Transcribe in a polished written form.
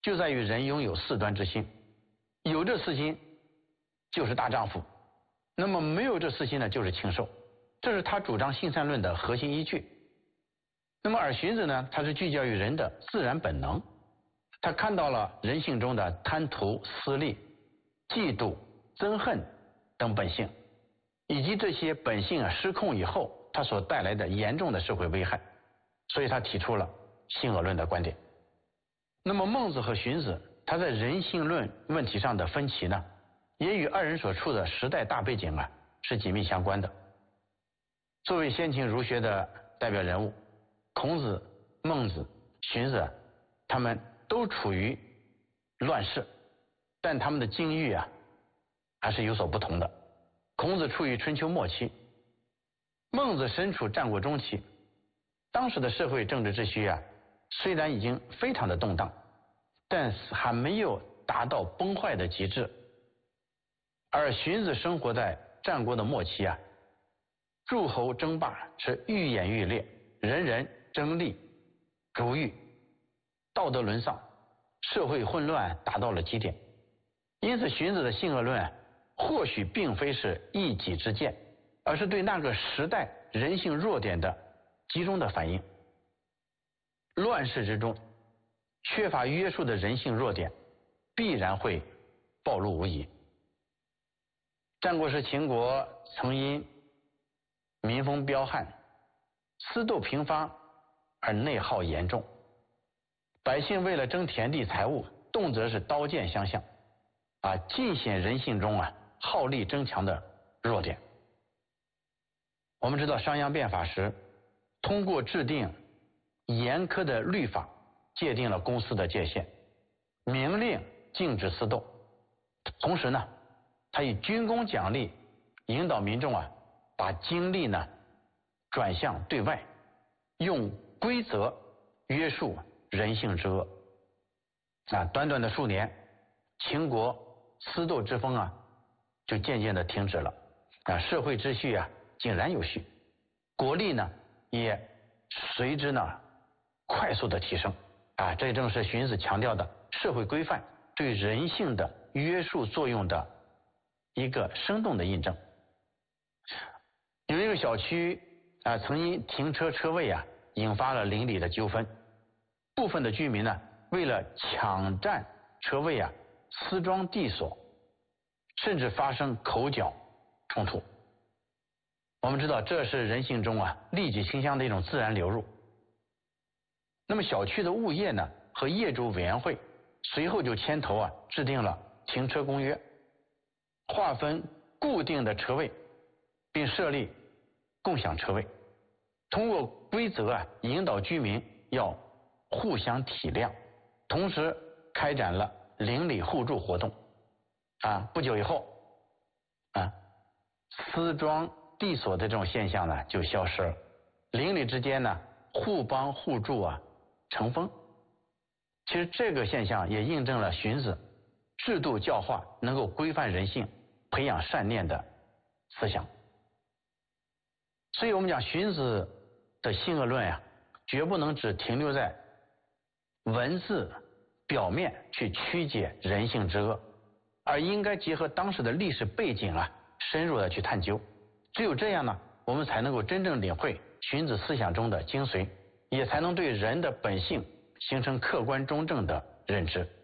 就在于人拥有四端之心，有这四心就是大丈夫，那么没有这四心呢就是禽兽，这是他主张性善论的核心依据。那么而荀子呢，他是聚焦于人的自然本能，他看到了人性中的贪图、私利、嫉妒、憎恨等本性，以及这些本性失控以后它所带来的严重的社会危害，所以他提出了性恶论的观点。那么孟子和荀子他在人性论问题上的分歧呢，也与二人所处的时代大背景是紧密相关的。作为先秦儒学的代表人物，孔子、孟子、荀子他们都处于乱世，但他们的境遇还是有所不同的。孔子处于春秋末期，孟子身处战国中期。当时的社会政治秩序虽然已经非常的动荡，但还没有达到崩坏的极致。而荀子生活在战国的末期诸侯争霸是愈演愈烈，人人争利逐欲，道德沦丧，社会混乱达到了极点。因此荀子的性恶论或许并非是一己之见，而是对那个时代人性弱点的集中的反应。乱世之中缺乏约束的人性弱点必然会暴露无遗。战国时秦国曾因民风彪悍，私斗频发而内耗严重，百姓为了争田地财物，动辄是刀剑相向尽显人性中好利争强的弱点。我们知道商鞅变法时，通过制定严苛的律法界定了公私的界限，明令禁止私斗，同时呢他以军功奖励引导民众把精力呢转向对外，用规则约束人性之恶。短短的数年，秦国私斗之风就渐渐的停止了，社会秩序井然有序，国力呢也随之呢快速的提升这正是荀子强调的社会规范对人性的约束作用的一个生动的印证。有一个小区曾因停车车位引发了邻里的纠纷，部分的居民呢为了抢占车位私装地锁，甚至发生口角冲突。我们知道这是人性中利己倾向的一种自然流入。那么小区的物业呢和业主委员会随后就牵头制定了停车公约，划分固定的车位，并设立共享车位，通过规则引导居民要互相体谅，同时开展了邻里互助活动不久以后私装地锁的这种现象呢就消失了，邻里之间呢互帮互助成风。其实这个现象也印证了荀子制度教化能够规范人性，培养善念的思想。所以我们讲荀子的性恶论绝不能只停留在文字表面去曲解人性之恶，而应该结合当时的历史背景深入的去探究。只有这样呢，我们才能够真正领会荀子思想中的精髓，也才能对人的本性形成客观中正的认知。